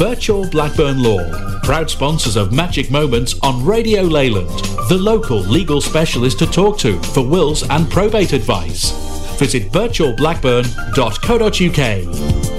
Birchall Blackburn Law, proud sponsors of Magic Moments on Radio Leyland, the local legal specialist to talk to for wills and probate advice. Visit birchallblackburn.co.uk.